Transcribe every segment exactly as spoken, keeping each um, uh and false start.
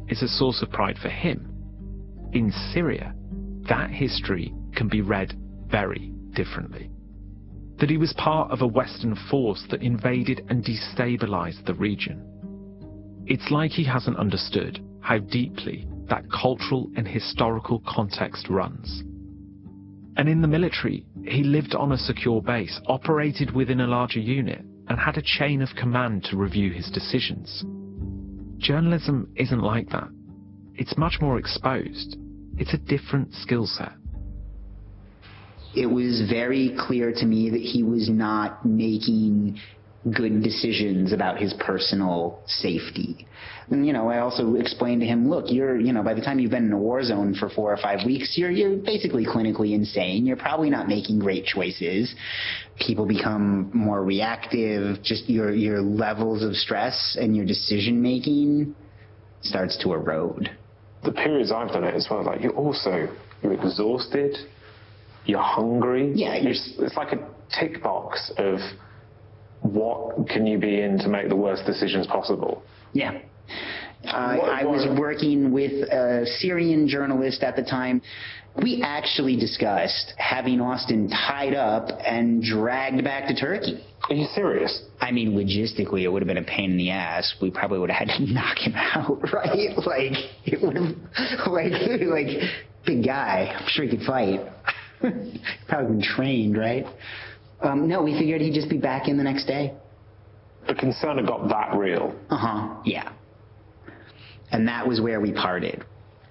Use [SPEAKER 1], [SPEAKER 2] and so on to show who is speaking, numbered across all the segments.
[SPEAKER 1] is a source of pride for him, in Syria, that history can be read very differently. That he was part of a Western force that invaded and destabilized the region. It's like he hasn't understood how deeply that cultural and historical context runs. And in the military, he lived on a secure base, operated within a larger unit, and had a chain of command to review his decisions. Journalism isn't like that. It's much more exposed. It's a different skill set.
[SPEAKER 2] It was very clear to me that he was not making good decisions about his personal safety. And, you know, I also explained to him, look, you're, you know, by the time you've been in a war zone for four or five weeks, you're, you're basically clinically insane. You're probably not making great choices. People become more reactive. Just your, your levels of stress and your decision making starts to erode.
[SPEAKER 3] The periods I've done it as well, like you're also, you're exhausted, you're hungry.
[SPEAKER 2] Yeah, you're...
[SPEAKER 3] It's, it's like a tick box of what can you be in to make the worst decisions possible.
[SPEAKER 2] Yeah. Uh, I was working with a Syrian journalist at the time. We actually discussed having Austin tied up and dragged back to Turkey.
[SPEAKER 3] Are you serious?
[SPEAKER 2] I mean, logistically, it would have been a pain in the ass. We probably would have had to knock him out, right? Like, it would have, like, like, big guy. I'm sure he could fight. Probably been trained, right? Um, no, we figured he'd just be back in the next day.
[SPEAKER 3] The concern had got that real.
[SPEAKER 2] Uh-huh, yeah. And that was where we parted.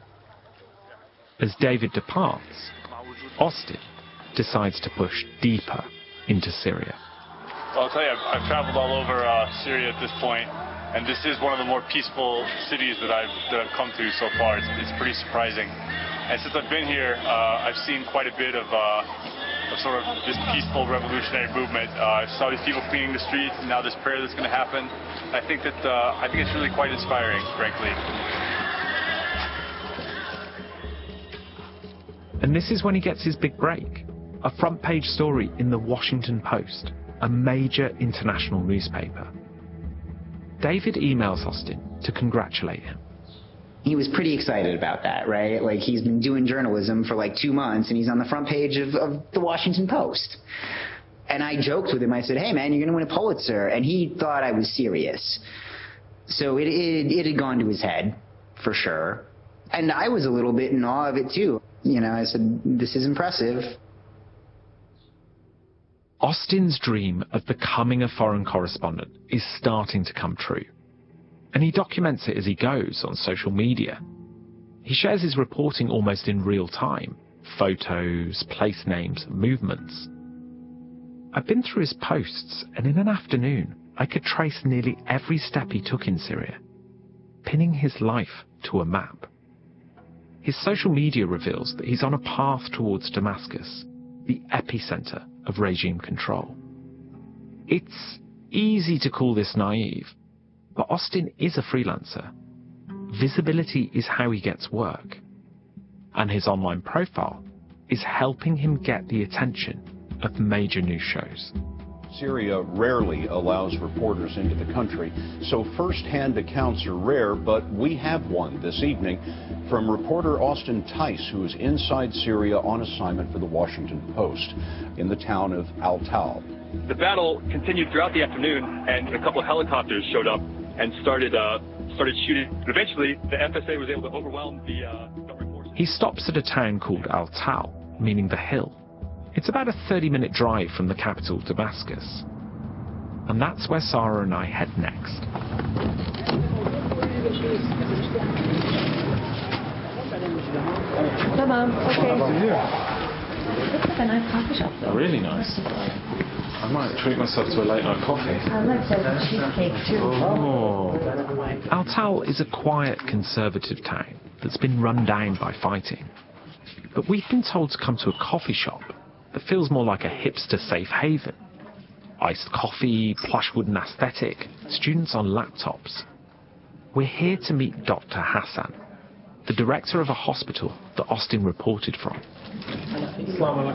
[SPEAKER 1] As David departs, Austin decides to push deeper into Syria.
[SPEAKER 4] Well, I'll tell you, I've, I've traveled all over uh, Syria at this point, and this is one of the more peaceful cities that I've that I've come to so far. It's, it's pretty surprising. And since I've been here, uh, I've seen quite a bit of, uh, of sort of this peaceful revolutionary movement. Uh, I saw these people cleaning the streets, and now this prayer that's going to happen. I think that uh, I think it's really quite inspiring, frankly.
[SPEAKER 1] And this is when he gets his big break. A front page story in the Washington Post, a major international newspaper. David emails Austin to congratulate him.
[SPEAKER 2] He was pretty excited about that, right? Like, he's been doing journalism for like two months and he's on the front page of, of the Washington Post. And I joked with him. I said, hey man, you're going to win a Pulitzer. And he thought I was serious. So it, it, it had gone to his head, for sure. And I was a little bit in awe of it too. You know, I said, this is impressive.
[SPEAKER 1] Austin's dream of becoming a foreign correspondent is starting to come true. And he documents it as he goes on social media. He shares his reporting almost in real time. Photos, place names, movements. I've been through his posts, and in an afternoon, I could trace nearly every step he took in Syria, pinning his life to a map. His social media reveals that he's on a path towards Damascus, the epicenter of regime control. It's easy to call this naive, but Austin is a freelancer. Visibility is how he gets work, and his online profile is helping him get the attention of major news shows.
[SPEAKER 5] Syria rarely allows reporters into the country, so first-hand accounts are rare, but we have one this evening from reporter Austin Tice, who is inside Syria on assignment for the Washington Post in the town of Al-Tal.
[SPEAKER 6] The battle continued throughout the afternoon, and a couple of helicopters showed up and started uh, started shooting. But eventually, the F S A was able to overwhelm the uh, government forces.
[SPEAKER 1] He stops at a town called Al-Tal, meaning the hill. It's about a thirty-minute drive from the capital, Damascus. And that's where Sarah and I head next.
[SPEAKER 7] Looks like a nice coffee shop, though.
[SPEAKER 1] Really nice. I might treat myself to a late night coffee.
[SPEAKER 7] I like that cheesecake, too.
[SPEAKER 1] Oh. Al-Tal is a quiet, conservative town that's been run down by fighting. But we've been told to come to a coffee shop that feels more like a hipster safe haven. Iced coffee, plush wooden aesthetic, students on laptops. We're here to meet Doctor Hassan, the director of a hospital that Austin reported from.
[SPEAKER 8] Hello.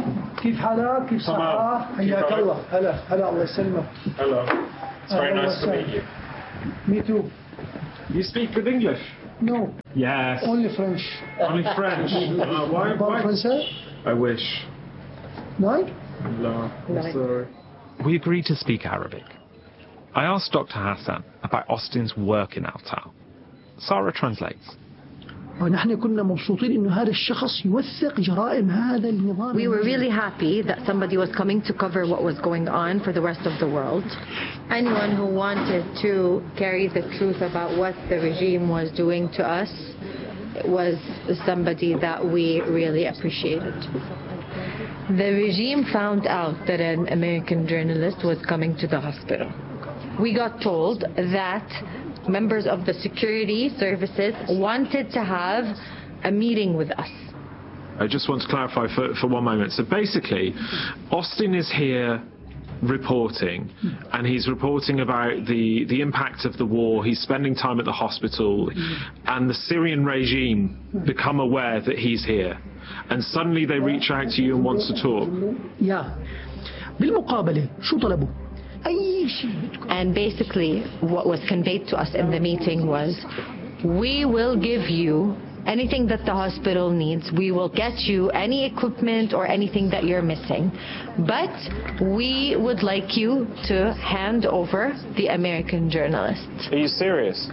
[SPEAKER 8] It's very nice to meet you.
[SPEAKER 9] Me too.
[SPEAKER 8] You speak good English? No.
[SPEAKER 1] Yes.
[SPEAKER 8] Only French.
[SPEAKER 1] Only French. uh, why?
[SPEAKER 8] Parle français?
[SPEAKER 1] I wish.
[SPEAKER 8] No?
[SPEAKER 1] No. I'm sorry. We agreed to speak Arabic. I asked Doctor Hassan about Austin's work in Al-Tal. Sarah translates.
[SPEAKER 7] We were really happy that somebody was coming to cover what was going on for the rest of the world. Anyone who wanted to carry the truth about what the regime was doing to us was somebody that we really appreciated. The regime found out that an American journalist was coming to the hospital. We got told that members of the security services wanted to have a meeting with us.
[SPEAKER 1] I just want to clarify for, for one moment. So basically, Austin is here reporting, and he's reporting about the, the impact of the war. He's spending time at the hospital, and the Syrian regime become aware that he's here. And suddenly they reach out to you and want to talk.
[SPEAKER 7] Yeah. بالمقابلة شو طلبوا؟ And basically what was conveyed to us in the meeting was, we will give you anything that the hospital needs. We will get you any equipment or anything that you're missing. But we would like you to hand over the American journalist.
[SPEAKER 3] Are you serious?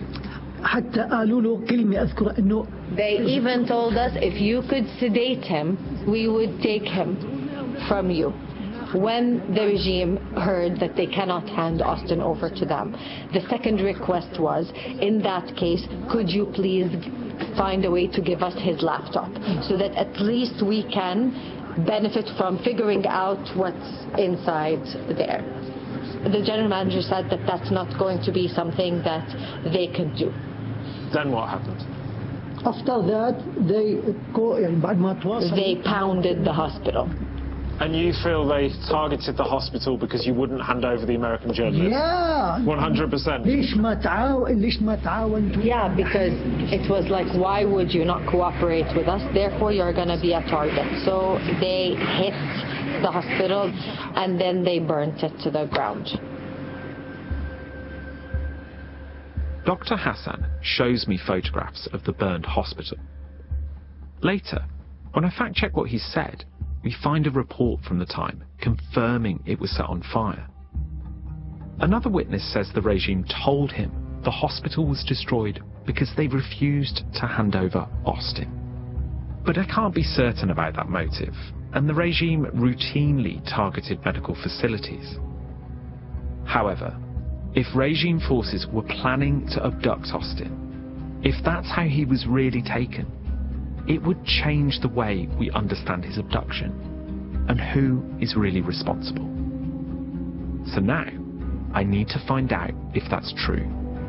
[SPEAKER 7] They even told us if you could sedate him, we would take him from you. When the regime heard that they cannot hand Austin over to them, the second request was, in that case, could you please find a way to give us his laptop so that at least we can benefit from figuring out what's inside there. The general manager said that that's not going to be something that they could do.
[SPEAKER 1] Then what happened?
[SPEAKER 8] After that, they go in
[SPEAKER 7] They pounded the hospital.
[SPEAKER 1] And you feel they targeted the hospital because you wouldn't hand over the American journalist?
[SPEAKER 8] Yeah.
[SPEAKER 1] one hundred percent.
[SPEAKER 7] Yeah, because it was like, why would you not cooperate with us? Therefore, you're going to be a target. So they hit the hospital and then they burnt it to the ground.
[SPEAKER 1] Doctor Hassan shows me photographs of the burned hospital. Later, when I fact-check what he said, we find a report from the time confirming it was set on fire. Another witness says the regime told him the hospital was destroyed because they refused to hand over Austin. But I can't be certain about that motive, and the regime routinely targeted medical facilities. However, if regime forces were planning to abduct Austin, if that's how he was really taken, it would change the way we understand his abduction and who is really responsible. So now, I need to find out if that's true.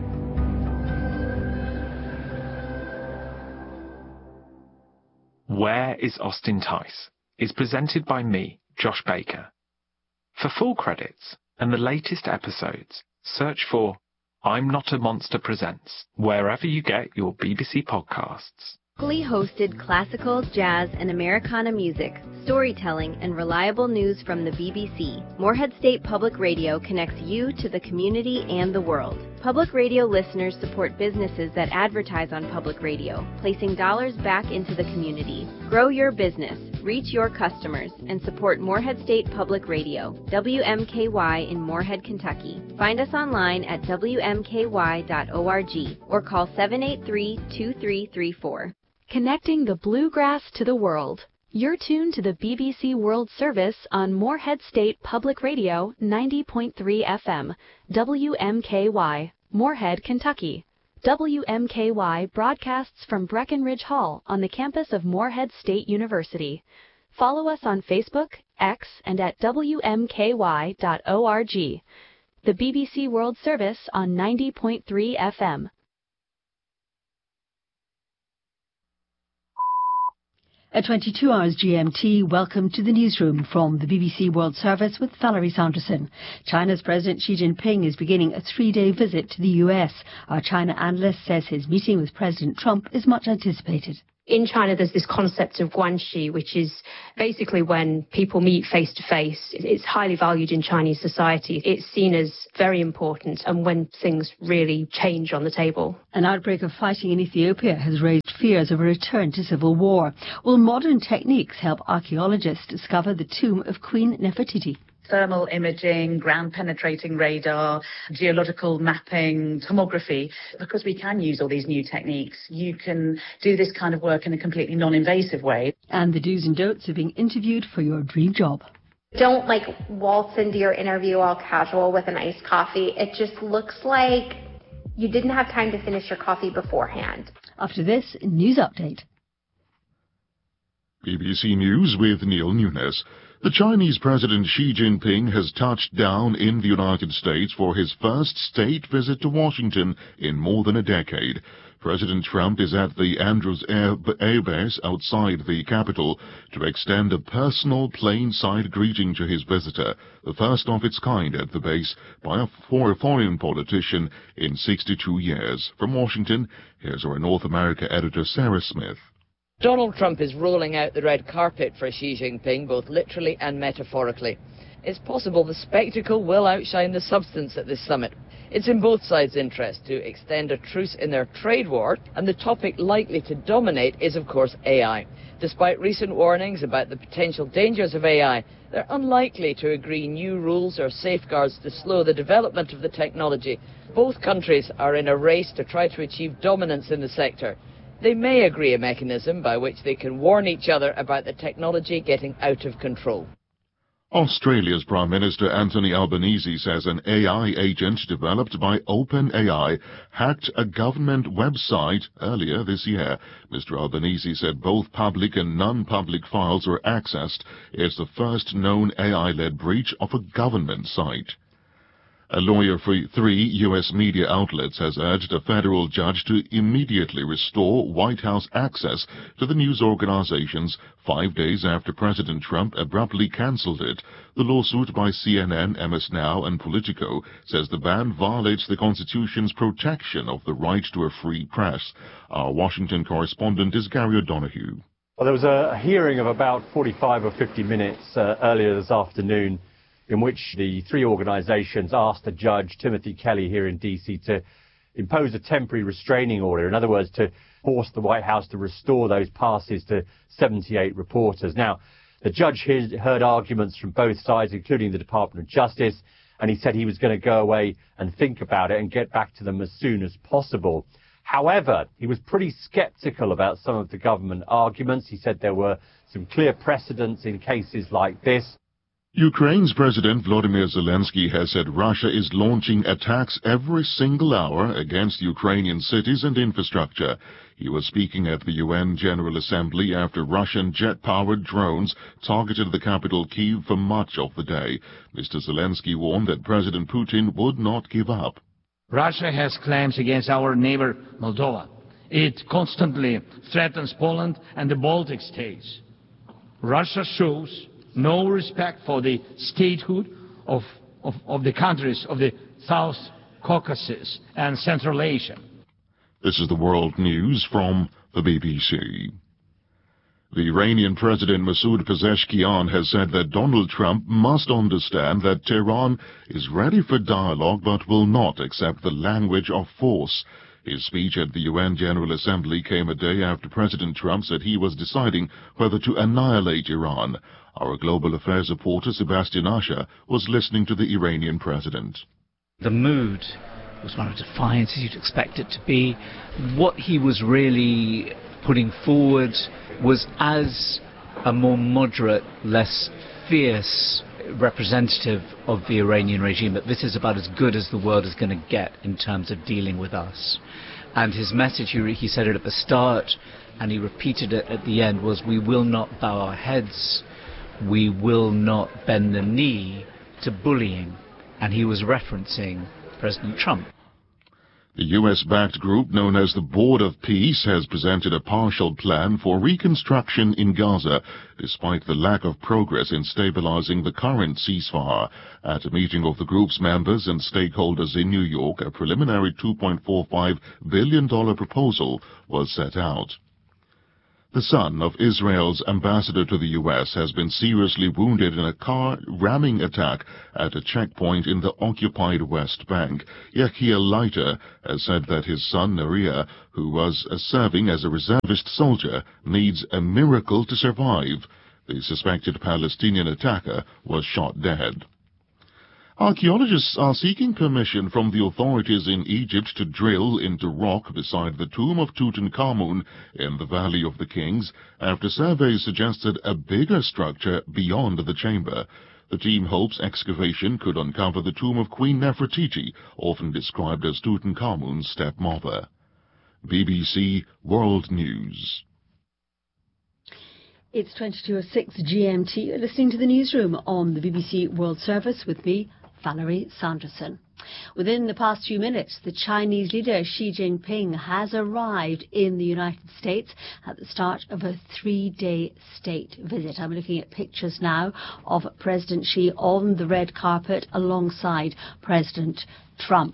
[SPEAKER 1] Where is Austin Tice? Is presented by me, Josh Baker. For full credits and the latest episodes, search for I'm Not a Monster Presents wherever you get your B B C podcasts.
[SPEAKER 9] Locally hosted classical, jazz, and Americana music, storytelling, and reliable news from the B B C, Morehead State Public Radio connects you to the community and the world. Public radio listeners support businesses that advertise on public radio, placing dollars back into the community. Grow your business, reach your customers, and support Morehead State Public Radio, W M K Y in Morehead, Kentucky. Find us online at W M K Y dot org or call seven eight three, two three three four.
[SPEAKER 10] Connecting the bluegrass to the world. You're tuned to the B B C World Service on Morehead State Public Radio ninety point three F M, W M K Y, Morehead, Kentucky. W M K Y broadcasts from Breckenridge Hall on the campus of Morehead State University. Follow us on Facebook, X, and at W M K Y dot org. The B B C World Service on ninety point three F M.
[SPEAKER 11] At twenty-two hours G M T, welcome to the newsroom from the B B C World Service with Valerie Sanderson. China's President Xi Jinping is beginning a three-day visit to the U S. Our China analyst says his meeting with President Trump is much anticipated.
[SPEAKER 12] In China, there's this concept of guanxi, which is basically when people meet face to face. It's highly valued in Chinese society. It's seen as very important, and when things really change on the table.
[SPEAKER 11] An outbreak of fighting in Ethiopia has raised fears of a return to civil war. Will modern techniques help archaeologists discover the tomb of Queen Nefertiti?
[SPEAKER 13] Thermal imaging, ground-penetrating radar, geological mapping, tomography. Because we can use all these new techniques, you can do this kind of work in a completely non-invasive way.
[SPEAKER 11] And the do's and don'ts of being interviewed for your dream job.
[SPEAKER 14] Don't, like, waltz into your interview all casual with an iced coffee. It just looks like you didn't have time to finish your coffee beforehand.
[SPEAKER 11] After this, news update.
[SPEAKER 15] B B C News with Neil Nunes. The Chinese President Xi Jinping has touched down in the United States for his first state visit to Washington in more than a decade. President Trump is at the Andrews Air, Air Base outside the capital to extend a personal plane-side greeting to his visitor, the first of its kind at the base by a foreign politician in sixty-two years. From Washington, here's our North America editor Sarah Smith.
[SPEAKER 16] Donald Trump is rolling out the red carpet for Xi Jinping, both literally and metaphorically. It's possible the spectacle will outshine the substance at this summit. It's in both sides' interest to extend a truce in their trade war, and the topic likely to dominate is, of course, A I. Despite recent warnings about the potential dangers of A I, they're unlikely to agree new rules or safeguards to slow the development of the technology. Both countries are in a race to try to achieve dominance in the sector. They may agree a mechanism by which they can warn each other about the technology getting out of control.
[SPEAKER 15] Australia's Prime Minister Anthony Albanese says an A I agent developed by OpenAI hacked a government website earlier this year. Mister Albanese said both public and non-public files were accessed. It's the first known A I-led breach of a government site. A lawyer for three U S media outlets has urged a federal judge to immediately restore White House access to the news organizations five days after President Trump abruptly canceled it. The lawsuit by C N N, M S Now, and Politico says the ban violates the Constitution's protection of the right to a free press. Our Washington correspondent is Gary O'Donoghue.
[SPEAKER 17] Well, there was a hearing of about forty-five or fifty minutes uh, earlier this afternoon, in which the three organizations asked a judge, Timothy Kelly, here in D C, to impose a temporary restraining order. In other words, to force the White House to restore those passes to seventy-eight reporters. Now, the judge heard arguments from both sides, including the Department of Justice, and he said he was going to go away and think about it and get back to them as soon as possible. However, he was pretty skeptical about some of the government arguments. He said there were some clear precedents in cases like this.
[SPEAKER 15] Ukraine's President Volodymyr Zelensky has said Russia is launching attacks every single hour against Ukrainian cities and infrastructure. He was speaking at the U N General Assembly after Russian jet-powered drones targeted the capital Kyiv for much of the day. Mister Zelensky warned that President Putin would not give up.
[SPEAKER 18] Russia has claims against our neighbor Moldova. It constantly threatens Poland and the Baltic states. Russia shows no respect for the statehood of, of, of the countries of the South Caucasus and Central Asia.
[SPEAKER 15] This is the World News from the B B C. The Iranian President Masoud Pezeshkian has said that Donald Trump must understand that Tehran is ready for dialogue but will not accept the language of force. His speech at the U N General Assembly came a day after President Trump said he was deciding whether to annihilate Iran. Our global affairs reporter Sebastian Asher was listening to the Iranian president.
[SPEAKER 19] The mood was one of defiance, as you'd expect it to be. What he was really putting forward was as a more moderate, less fierce representative of the Iranian regime, that this is about as good as the world is going to get in terms of dealing with us. And his message, he, he said it at the start and he repeated it at the end, was we will not bow our heads, we will not bend the knee to bullying. And he was referencing President Trump.
[SPEAKER 15] The U S-backed group known as the Board of Peace has presented a partial plan for reconstruction in Gaza, despite the lack of progress in stabilizing the current ceasefire. At a meeting of the group's members and stakeholders in New York, a preliminary two point four five billion dollars proposal was set out. The son of Israel's ambassador to the U S has been seriously wounded in a car ramming attack at a checkpoint in the occupied West Bank. Yechiel Leiter has said that his son, Neria, who was serving as a reservist soldier, needs a miracle to survive. The suspected Palestinian attacker was shot dead. Archaeologists are seeking permission from the authorities in Egypt to drill into rock beside the tomb of Tutankhamun in the Valley of the Kings after surveys suggested a bigger structure beyond the chamber. The team hopes excavation could uncover the tomb of Queen Nefertiti, often described as Tutankhamun's stepmother. B B C World News.
[SPEAKER 11] It's twenty-two oh six G M T. You're listening to the newsroom on the B B C World Service with me, Valerie Sanderson. Within the past few minutes, the Chinese leader Xi Jinping has arrived in the United States at the start of a three-day state visit. I'm looking at pictures now of President Xi on the red carpet alongside President Trump.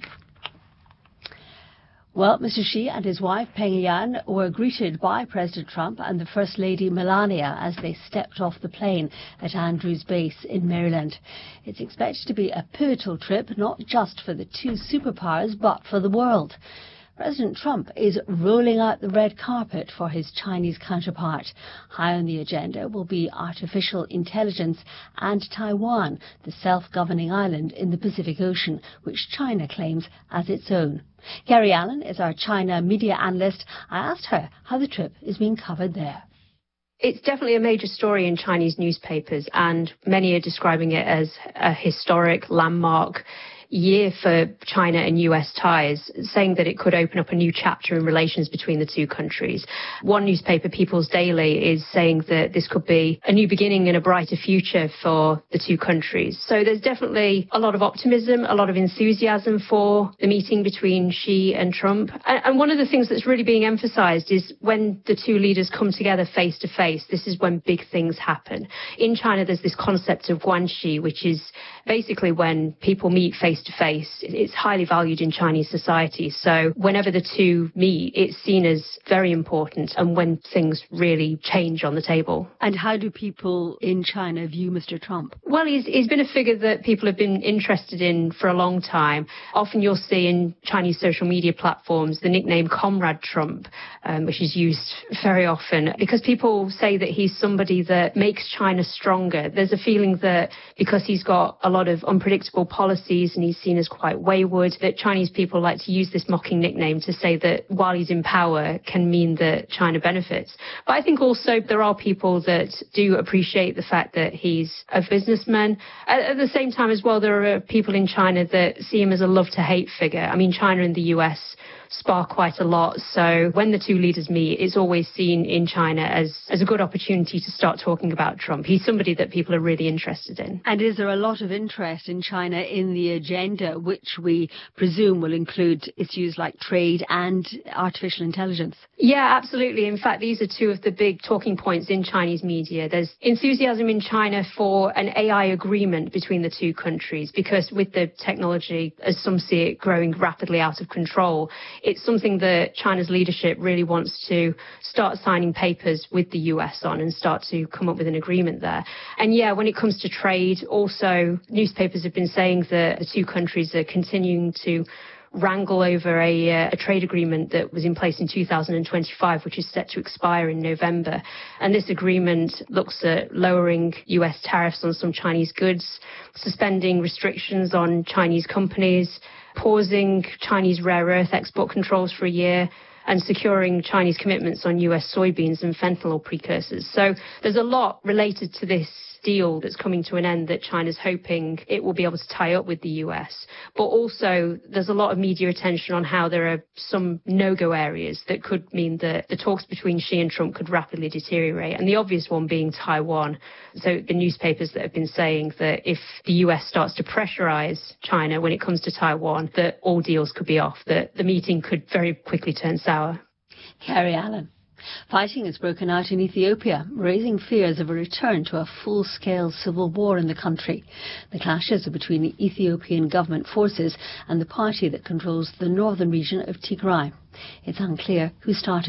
[SPEAKER 11] Well, Mister Xi and his wife, Peng Yan, were greeted by President Trump and the First Lady Melania as they stepped off the plane at Andrews Base in Maryland. It's expected to be a pivotal trip, not just for the two superpowers, but for the world. President Trump is rolling out the red carpet for his Chinese counterpart. High on the agenda will be artificial intelligence and Taiwan, the self-governing island in the Pacific Ocean, which China claims as its own. Carrie Allen is our China media analyst. I asked her how the trip is being covered there.
[SPEAKER 12] It's definitely a major story in Chinese newspapers, and many are describing it as a historic landmark year for China and U S ties, saying that it could open up a new chapter in relations between the two countries. One newspaper, People's Daily, is saying that this could be a new beginning and a brighter future for the two countries. So there's definitely a lot of optimism, a lot of enthusiasm for the meeting between Xi and Trump. And one of the things that's really being emphasized is when the two leaders come together face to face, this is when big things happen. In China, there's this concept of guanxi, which is basically when people meet face to face. It's highly valued in Chinese society. So whenever the two meet, it's seen as very important and when things really change on the table.
[SPEAKER 11] And how do people in China view Mister Trump?
[SPEAKER 12] Well, he's, he's been a figure that people have been interested in for a long time. Often you'll see in Chinese social media platforms the nickname Comrade Trump, um, which is used very often because people say that he's somebody that makes China stronger. There's a feeling that because he's got a lot of unpredictable policies and he's seen as quite wayward, that Chinese people like to use this mocking nickname to say that while he's in power can mean that China benefits. But I think also there are people that do appreciate the fact that he's a businessman. At, at the same time as well, there are people in China that see him as a love-to-hate figure. I mean, China and the U S spar quite a lot. So when the two leaders meet, it's always seen in China as, as a good opportunity to start talking about Trump. He's somebody that people are really interested in.
[SPEAKER 11] And is there a lot of interest in China in the agenda, which we presume will include issues like trade and artificial intelligence?
[SPEAKER 12] Yeah, absolutely. In fact, these are two of the big talking points in Chinese media. There's enthusiasm in China for an A I agreement between the two countries because with the technology, as some see it, growing rapidly out of control, it's something that China's leadership really wants to start signing papers with the U S on and start to come up with an agreement there. And yeah, when it comes to trade, also newspapers have been saying that the two countries are continuing to wrangle over a, uh, a trade agreement that was in place in two thousand twenty-five, which is set to expire in November. And this agreement looks at lowering U S tariffs on some Chinese goods, suspending restrictions on Chinese companies, pausing Chinese rare earth export controls for a year, and securing Chinese commitments on U S soybeans and fentanyl precursors. So there's a lot related to this deal that's coming to an end that China's hoping it will be able to tie up with the U S. But also there's a lot of media attention on how there are some no-go areas that could mean that the talks between Xi and Trump could rapidly deteriorate. And the obvious one being Taiwan. So the newspapers that have been saying that if the U S starts to pressurize China when it comes to Taiwan, that all deals could be off, that the meeting could very quickly turn sour.
[SPEAKER 11] Carrie Allen. Fighting has broken out in Ethiopia, raising fears of a return to a full-scale civil war in the country. The clashes are between the Ethiopian government forces and the party that controls the northern region of Tigray. It's unclear who started them.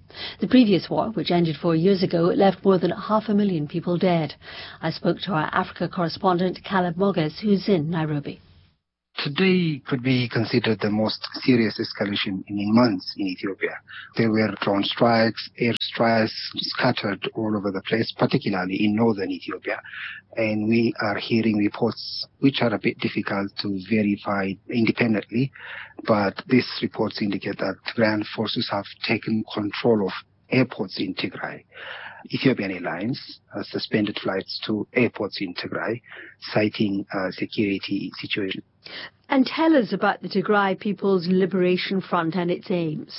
[SPEAKER 11] The previous war, which ended four years ago, left more than half a million people dead. I spoke to our Africa correspondent Caleb Moges, who's in Nairobi.
[SPEAKER 20] Today could be considered the most serious escalation in months in Ethiopia. There were drone strikes, air strikes scattered all over the place, particularly in northern Ethiopia. And we are hearing reports which are a bit difficult to verify independently, but these reports indicate that Tigrayan forces have taken control of airports in Tigray. Ethiopian Airlines has suspended flights to airports in Tigray, citing a security situation.
[SPEAKER 11] And tell us about the Tigray People's Liberation Front and its aims.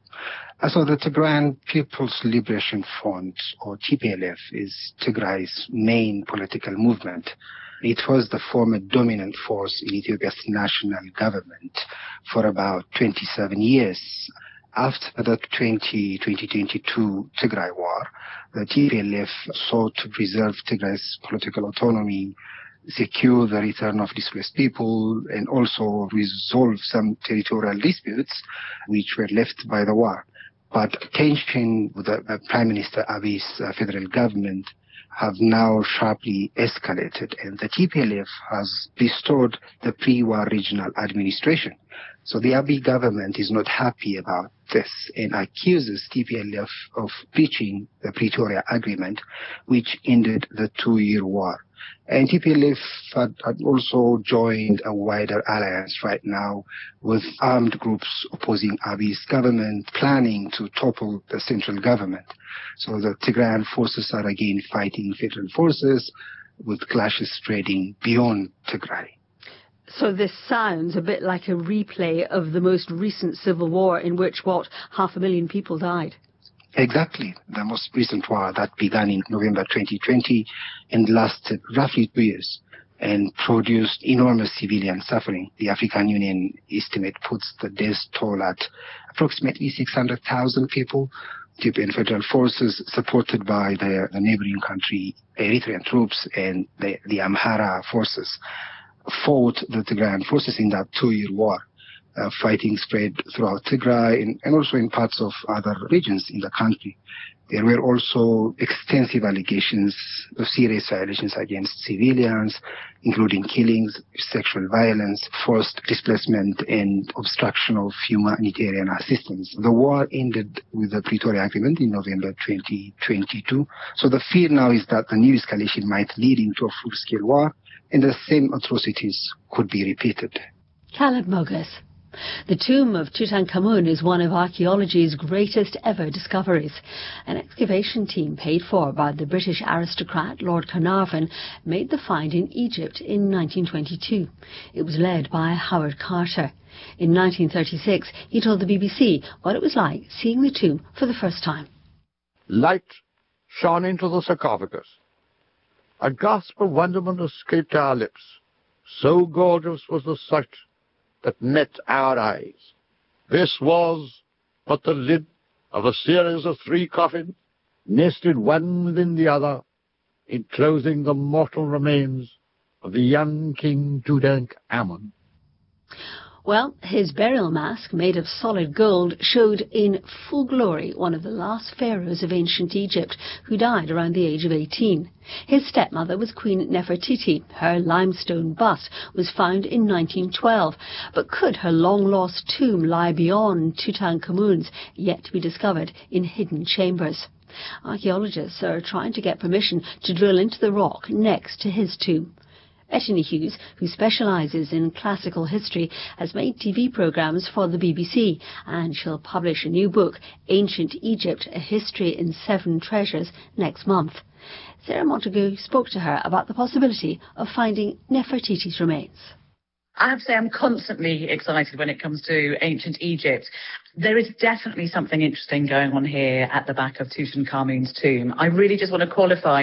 [SPEAKER 20] Uh, so the Tigrayan People's Liberation Front, or T P L F, is Tigray's main political movement. It was the former dominant force in Ethiopia's national government for about twenty-seven years. After the twenty twenty-two Tigray war, the T P L F sought to preserve Tigray's political autonomy, secure the return of displaced people, and also resolve some territorial disputes which were left by the war. But tension with the uh, Prime Minister Abiy's uh, federal government have now sharply escalated, and the T P L F has restored the pre-war regional administration. So the Abiy government is not happy about this and accuses T P L F of breaching the Pretoria Agreement, which ended the two-year war. And T P L F had, had also joined a wider alliance right now with armed groups opposing Abiy's government, planning to topple the central government. So the Tigrayan forces are again fighting federal forces, with clashes spreading beyond Tigray.
[SPEAKER 11] So this sounds a bit like a replay of the most recent civil war in which, what, half a million people died?
[SPEAKER 20] Exactly. The most recent war that began in November twenty twenty and lasted roughly two years and produced enormous civilian suffering. The African Union estimate puts the death toll at approximately six hundred thousand people. Ethiopian federal forces, supported by the, the neighboring country, Eritrean troops, and the, the Amhara forces, fought the Tigrayan forces in that two-year war. Uh, fighting spread throughout Tigray and, and also in parts of other regions in the country. There were also extensive allegations of serious violations against civilians, including killings, sexual violence, forced displacement, and obstruction of humanitarian assistance. The war ended with the Pretoria Agreement in November twenty twenty-two. So the fear now is that the new escalation might lead into a full-scale war, and the same atrocities could be repeated.
[SPEAKER 11] Caleb Moges. The tomb of Tutankhamun is one of archaeology's greatest ever discoveries. An excavation team paid for by the British aristocrat Lord Carnarvon made the find in Egypt in nineteen twenty-two. It was led by Howard Carter. In nineteen thirty-six, he told the B B C what it was like seeing the tomb for the first time.
[SPEAKER 21] Light shone into the sarcophagus. A gasp of wonderment escaped our lips. So gorgeous was the sight that met our eyes. This was but the lid of a series of three coffins, nested one within the other, enclosing the mortal remains of the young King Tutankhamun.
[SPEAKER 11] Well, his burial mask, made of solid gold, showed in full glory one of the last pharaohs of ancient Egypt, who died around the age of eighteen. His stepmother was Queen Nefertiti. Her limestone bust was found in nineteen twelve. But could her long-lost tomb lie beyond Tutankhamun's, yet to be discovered in hidden chambers? Archaeologists are trying to get permission to drill into the rock next to his tomb. Bettany Hughes, who specialises in classical history, has made T V programmes for the B B C, and she'll publish a new book, Ancient Egypt, A History in Seven Treasures, next month. Sarah Montagu spoke to her about the possibility of finding Nefertiti's remains.
[SPEAKER 13] I have to say I'm constantly excited when it comes to ancient Egypt. There is definitely something interesting going on here at the back of Tutankhamun's tomb. I really just want to qualify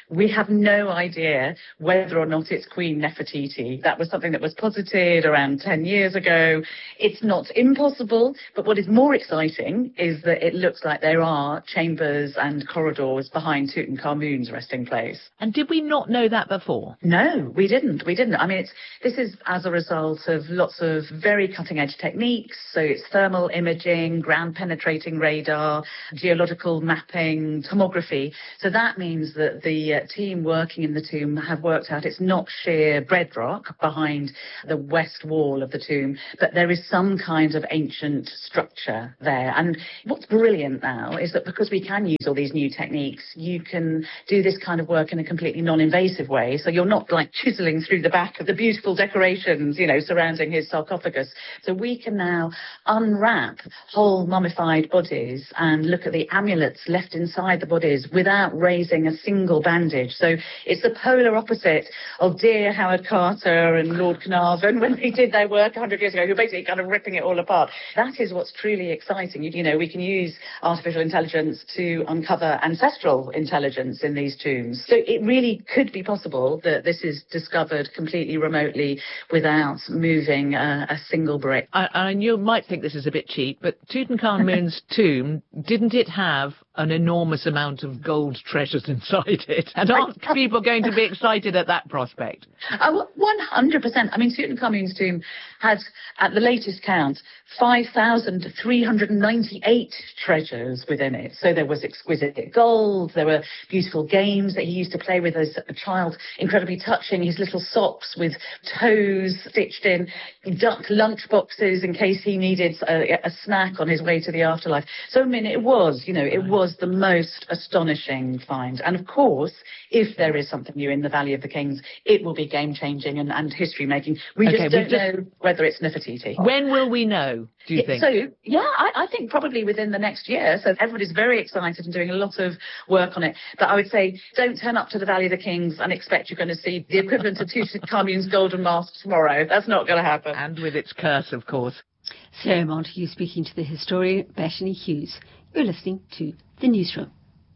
[SPEAKER 13] We have no idea whether or not it's Queen Nefertiti. That was something that was posited around ten years ago. It's not impossible, but what is more exciting is that it looks like there are chambers and corridors behind Tutankhamun's resting place.
[SPEAKER 4] And did we not know that before?
[SPEAKER 13] No, we didn't. We didn't. I mean, it's, this is as a result of lots of very cutting-edge techniques. So it's thermal imaging, ground-penetrating radar, geological mapping, tomography. So that means that the uh, team working in the tomb have worked out it's not sheer bedrock behind the west wall of the tomb, but there is some kind of ancient structure there. And what's brilliant now is that because we can use all these new techniques, you can do this kind of work in a completely non-invasive way. So you're not like chiseling through the back of the beautiful decorations, you know, surrounding his sarcophagus. So we can now unwrap whole mummified bodies and look at the amulets left inside the bodies without raising a single bandage. So it's the polar opposite of dear Howard Carter and Lord Carnarvon when they did their work one hundred years ago, who were basically kind of ripping it all apart. That is what's truly exciting. You, you know, we can use artificial intelligence to uncover ancestral intelligence in these tombs. So it really could be possible that this is discovered completely remotely without moving a, a single brick.
[SPEAKER 4] I, and you might think this is a bit cheap, but Tutankhamun's tomb, didn't it have an enormous amount of gold treasures inside it? And aren't people going to be excited at that prospect?
[SPEAKER 13] Oh, one hundred percent. I mean, Tutankhamun's tomb had, at the latest count, five thousand three hundred ninety-eight treasures within it. So there was exquisite gold, there were beautiful games that he used to play with as a child, incredibly touching, his little socks with toes stitched in, duck lunch boxes in case he needed a, a snack on his way to the afterlife. So, I mean, it was, you know, it was the most astonishing find. And of course, if there is something new in the Valley of the Kings, it will be game-changing and, and history-making. We
[SPEAKER 4] Okay,
[SPEAKER 13] just don't
[SPEAKER 4] we just-
[SPEAKER 13] know whether it's Nefertiti.
[SPEAKER 4] When will we know, do you
[SPEAKER 13] Yeah,
[SPEAKER 4] think?
[SPEAKER 13] So, yeah, I, I think probably within the next year. So everybody's very excited and doing a lot of work on it. But I would say don't turn up to the Valley of the Kings and expect you're going to see the equivalent of Tutankhamun's golden mask tomorrow. That's not going to happen.
[SPEAKER 4] And with its curse, of course.
[SPEAKER 11] Sarah Montague speaking to the historian Bethany Hughes. You're listening to The Newsroom.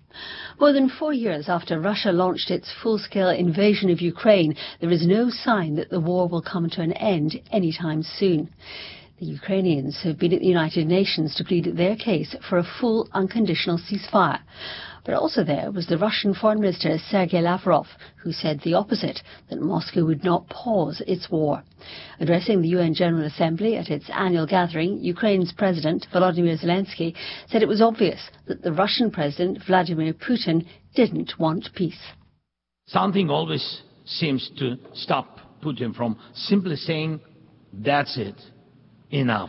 [SPEAKER 11] More than four years after Russia launched its full-scale invasion of Ukraine, there is no sign that the war will come to an end anytime soon. The Ukrainians have been at the United Nations to plead their case for a full, unconditional ceasefire. But also there was the Russian Foreign Minister Sergei Lavrov, who said the opposite, that Moscow would not pause its war. Addressing the U N General Assembly at its annual gathering, Ukraine's President Volodymyr Zelensky said it was obvious that the Russian President Vladimir Putin didn't want peace.
[SPEAKER 18] Something always seems to stop Putin from simply saying, that's it, enough,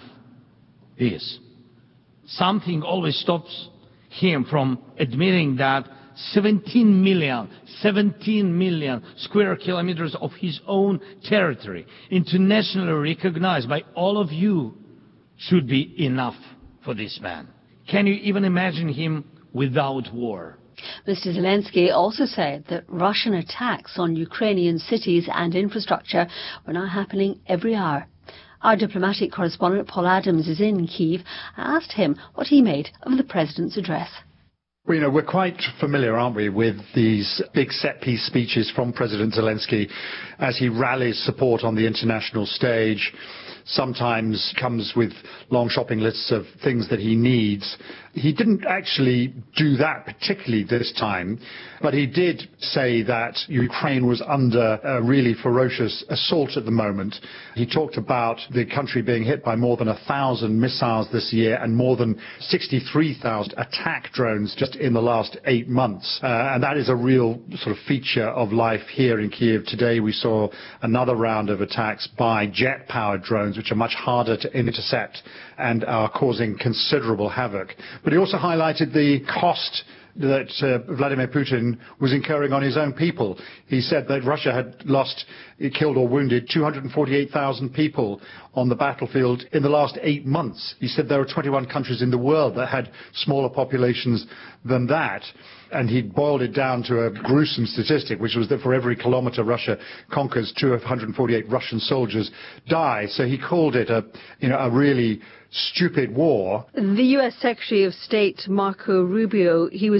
[SPEAKER 18] this. Something always stops him from admitting that seventeen million, seventeen million square kilometers of his own territory, internationally recognized by all of you, should be enough for this man. Can you even imagine him without war?
[SPEAKER 11] Mister Zelensky also said that Russian attacks on Ukrainian cities and infrastructure were now happening every hour. Our diplomatic correspondent Paul Adams is in Kyiv. I asked him what he made of the President's address.
[SPEAKER 22] Well, you know, we're quite familiar, aren't we, with these big set-piece speeches from President Zelensky as he rallies support on the international stage. Sometimes comes with long shopping lists of things that he needs. He didn't actually do that particularly this time, but he did say that Ukraine was under a really ferocious assault at the moment. He talked about the country being hit by more than a thousand missiles this year and more than sixty-three thousand attack drones just in the last eight months. Uh, and that is a real sort of feature of life here in Kyiv. Today we saw another round of attacks by jet-powered drones, which are much harder to intercept and are causing considerable havoc. But he also highlighted the cost that uh, Vladimir Putin was incurring on his own people. He said that Russia had lost, killed or wounded two hundred forty-eight thousand people on the battlefield in the last eight months. He said there were twenty-one countries in the world that had smaller populations than that. And he boiled it down to a gruesome statistic, which was that for every kilometre Russia conquers, two hundred forty-eight Russian soldiers die. So he called it a, you know, a really stupid war.
[SPEAKER 11] The U S Secretary of State Marco Rubio, he was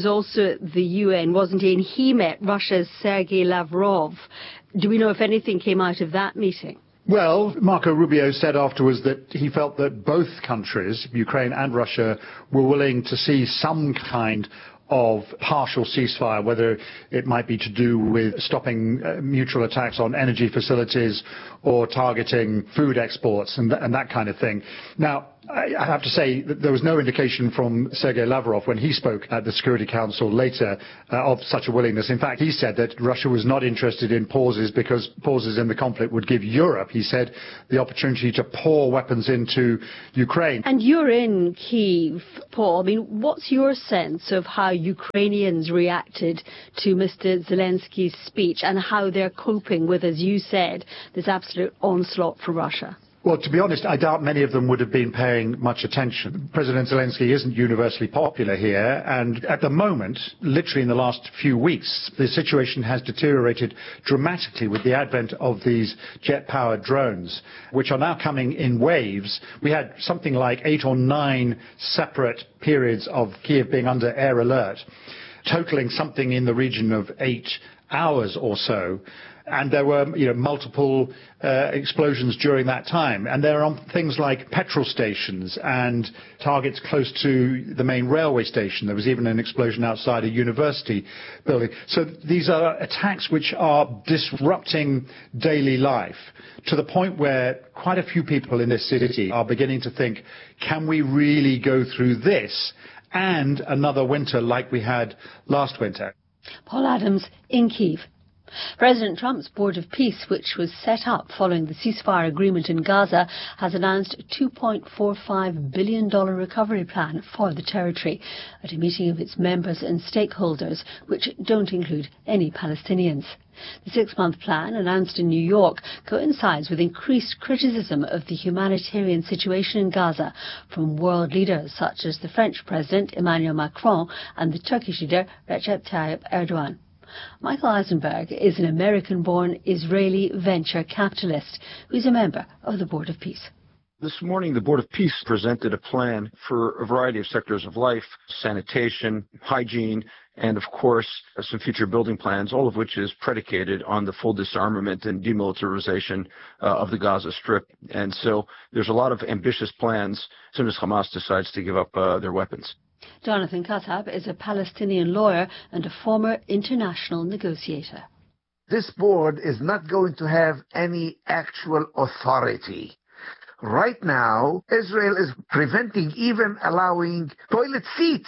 [SPEAKER 11] was also at the U N, wasn't he? And he met Russia's Sergei Lavrov. Do we know if anything came out of that meeting?
[SPEAKER 22] Well, Marco Rubio said afterwards that he felt that both countries, Ukraine and Russia, were willing to see some kind of partial ceasefire, whether it might be to do with stopping uh, mutual attacks on energy facilities or targeting food exports and, th- and that kind of thing. Now, I have to say that there was no indication from Sergei Lavrov when he spoke at the Security Council later uh, of such a willingness. In fact, he said that Russia was not interested in pauses because pauses in the conflict would give Europe, he said, the opportunity to pour weapons into Ukraine.
[SPEAKER 11] And you're in Kyiv, Paul. I mean, what's your sense of how Ukrainians reacted to Mister Zelensky's speech and how they're coping with, as you said, this absolute onslaught from Russia?
[SPEAKER 22] Well, to be honest, I doubt many of them would have been paying much attention. President Zelensky isn't universally popular here, and at the moment, literally in the last few weeks, the situation has deteriorated dramatically with the advent of these jet-powered drones, which are now coming in waves. We had something like eight or nine separate periods of Kyiv being under air alert, totaling something in the region of eight hours or so. And there were, you know, multiple uh, explosions during that time. And there are things like petrol stations and targets close to the main railway station. There was even an explosion outside a university building. So these are attacks which are disrupting daily life to the point where quite a few people in this city are beginning to think, can we really go through this and another winter like we had last winter?
[SPEAKER 11] Paul Adams in Kyiv. President Trump's Board of Peace, which was set up following the ceasefire agreement in Gaza, has announced a two point four five billion dollars recovery plan for the territory at a meeting of its members and stakeholders, which don't include any Palestinians. The six-month plan, announced in New York, coincides with increased criticism of the humanitarian situation in Gaza from world leaders such as the French President Emmanuel Macron and the Turkish leader Recep Tayyip Erdogan. Michael Eisenberg is an American-born Israeli venture capitalist who's a member of the Board of Peace.
[SPEAKER 2] This morning, the Board of Peace presented a plan for a variety of sectors of life, sanitation, hygiene, and of course, some future building plans, all of which is predicated on the full disarmament and demilitarization uh, of the Gaza Strip. And so there's a lot of ambitious plans as soon as Hamas decides to give up uh, their weapons.
[SPEAKER 11] Jonathan Kattab is a Palestinian lawyer and a former international negotiator.
[SPEAKER 5] This board is not going to have any actual authority. Right now, Israel is preventing even allowing toilet seats,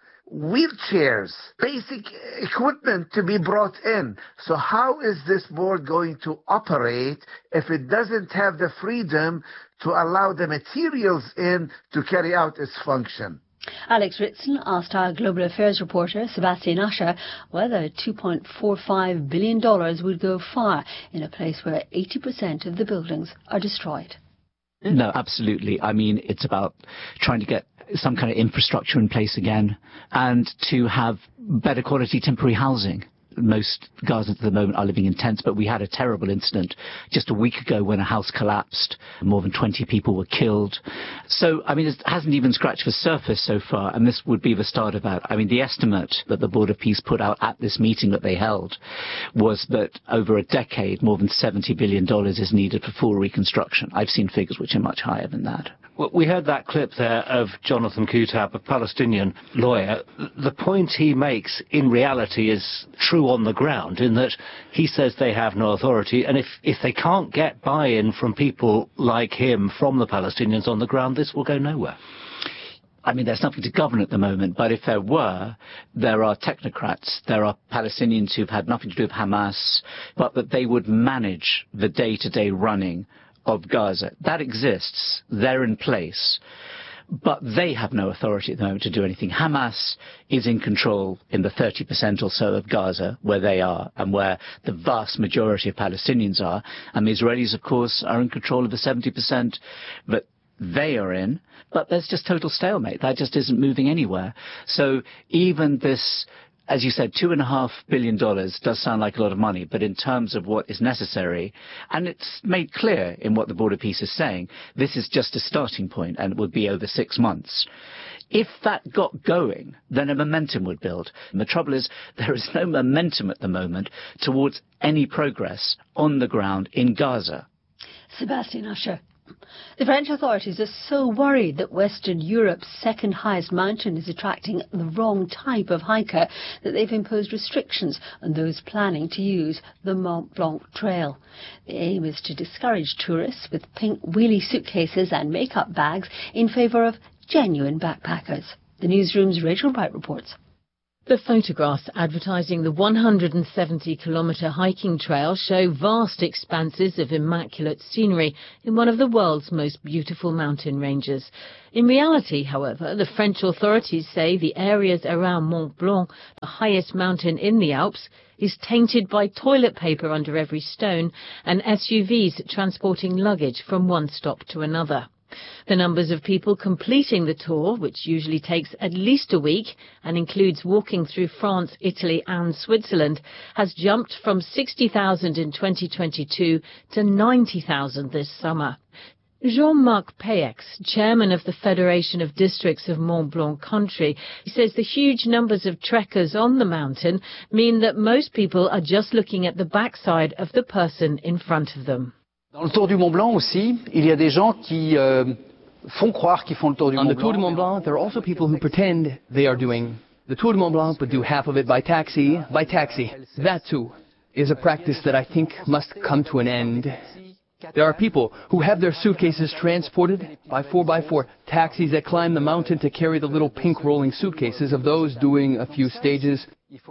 [SPEAKER 5] wheelchairs, basic equipment to be brought in. So how is this board going to operate if it doesn't have the freedom to allow the materials in to carry out its function?
[SPEAKER 11] Alex Ritson asked our global affairs reporter, Sebastian Usher, whether two point four five billion dollars would go far in a place where eighty percent of the buildings are destroyed.
[SPEAKER 23] No, absolutely. I mean, it's about trying to get some kind of infrastructure in place again and to have better quality temporary housing. Most Gazans at the moment are living in tents, but we had a terrible incident just a week ago when a house collapsed. More than twenty people were killed. So, I mean, it hasn't even scratched the surface so far, and this would be the start of that. I mean, the estimate that the Board of Peace put out at this meeting that they held was that over a decade, more than seventy billion dollars is needed for full reconstruction. I've seen figures which are much higher than that.
[SPEAKER 24] Well, we heard that clip there of Jonathan Kattab, a Palestinian lawyer. The point he makes in reality is true on the ground, in that he says they have no authority, and if, if they can't get buy-in from people like him, from the Palestinians on the ground, this will go nowhere.
[SPEAKER 23] I mean, there's nothing to govern at the moment, but if there were, there are technocrats, there are Palestinians who've had nothing to do with Hamas, but that they would manage the day-to-day running of Gaza. That exists. They're in place. But they have no authority at the moment to do anything. Hamas is in control in the thirty percent or so of Gaza, where they are, and where the vast majority of Palestinians are. And the Israelis, of course, are in control of the seventy percent that they are in. But there's just total stalemate. That just isn't moving anywhere. So even this as you said, two and a half billion dollars does sound like a lot of money, but in terms of what is necessary, and it's made clear in what the Board of Peace is saying, this is just a starting point and it would be over six months. If that got going, then a momentum would build. And the trouble is, there is no momentum at the moment towards any progress on the ground in Gaza.
[SPEAKER 11] Sebastian Usher. The French authorities are so worried that Western Europe's second highest mountain is attracting the wrong type of hiker that they've imposed restrictions on those planning to use the Mont Blanc Trail. The aim is to discourage tourists with pink wheelie suitcases and makeup bags in favour of genuine backpackers. The newsroom's Rachel Wright reports.
[SPEAKER 3] The photographs advertising the one hundred seventy kilometre hiking trail show vast expanses of immaculate scenery in one of the world's most beautiful mountain ranges. In reality, however, the French authorities say the areas around Mont Blanc, the highest mountain in the Alps, is tainted by toilet paper under every stone and S U Vs transporting luggage from one stop to another. The numbers of people completing the tour, which usually takes at least a week and includes walking through France, Italy and Switzerland, has jumped from sixty thousand in twenty twenty-two to ninety thousand this summer. Jean-Marc Payex, chairman of the Federation of Districts of Mont Blanc country, says the huge numbers of trekkers on the mountain mean that most people are just looking at the backside of the person in front of them.
[SPEAKER 6] Dans le Tour du Mont Blanc aussi, il y a des gens qui euh, font croire qu'ils font le Tour du Mont Blanc. On the Tour du Mont Blanc, there are also people who pretend they are doing the Tour du Mont Blanc, but do half of it by taxi. By taxi. That too is a practice that I think must come to an end. There are people who have their suitcases transported by four by four taxis that climb the mountain to carry the little pink rolling suitcases of those doing a few stages.